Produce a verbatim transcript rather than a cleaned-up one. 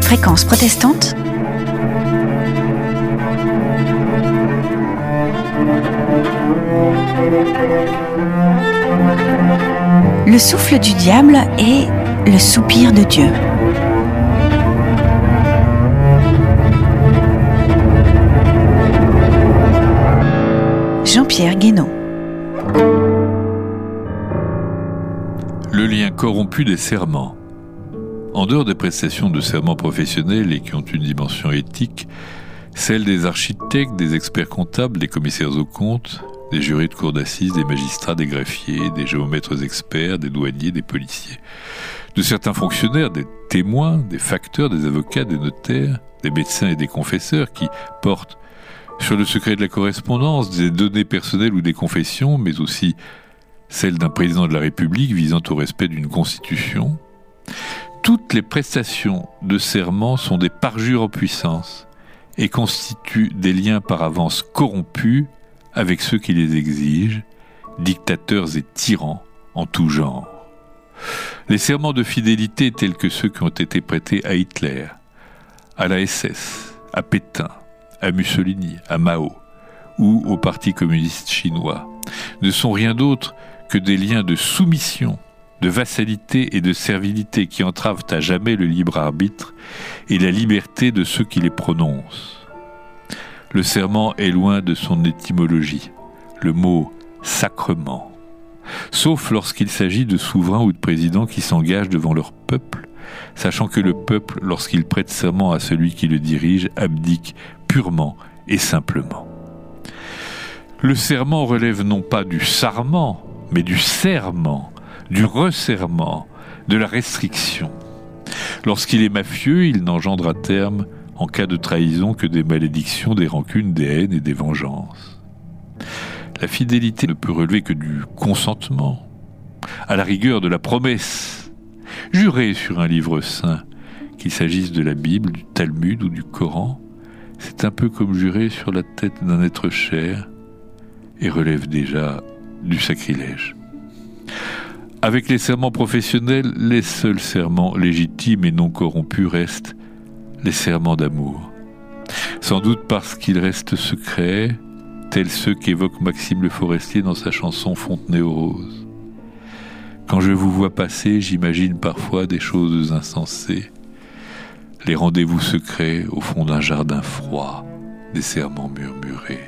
Fréquence protestante. Le souffle du diable et le soupir de Dieu. Jean-Pierre Guénaud. Le lien corrompu des serments. En dehors des prestations de serments professionnels et qui ont une dimension éthique, celle des architectes, des experts comptables, des commissaires aux comptes, des jurés de cour d'assises, des magistrats, des greffiers, des géomètres experts, des douaniers, des policiers, de certains fonctionnaires, des témoins, des facteurs, des avocats, des notaires, des médecins et des confesseurs qui portent sur le secret de la correspondance, des données personnelles ou des confessions, mais aussi celle d'un président de la République visant au respect d'une constitution. Toutes les prestations de serment sont des parjures en puissance et constituent des liens par avance corrompus avec ceux qui les exigent, dictateurs et tyrans en tout genre. Les serments de fidélité tels que ceux qui ont été prêtés à Hitler, à la S S, à Pétain, à Mussolini, à Mao ou au Parti communiste chinois ne sont rien d'autre que des liens de soumission, de vassalité et de servilité qui entravent à jamais le libre arbitre et la liberté de ceux qui les prononcent. Le serment est loin de son étymologie, le mot « sacrement », sauf lorsqu'il s'agit de souverains ou de présidents qui s'engagent devant leur peuple, sachant que le peuple, lorsqu'il prête serment à celui qui le dirige, abdique purement et simplement. Le serment relève non pas du sarment, mais du serment, du resserrement, de la restriction. Lorsqu'il est mafieux, il n'engendre à terme, en cas de trahison, que des malédictions, des rancunes, des haines et des vengeances. La fidélité ne peut relever que du consentement, à la rigueur de la promesse. Jurer sur un livre saint, qu'il s'agisse de la Bible, du Talmud ou du Coran, c'est un peu comme jurer sur la tête d'un être cher et relève déjà du sacrilège. Avec les serments professionnels, les seuls serments légitimes et non corrompus restent les serments d'amour. Sans doute parce qu'ils restent secrets, tels ceux qu'évoque Maxime Le Forestier dans sa chanson Fontenay aux roses. Quand je vous vois passer, j'imagine parfois des choses insensées, les rendez-vous secrets au fond d'un jardin froid, des serments murmurés.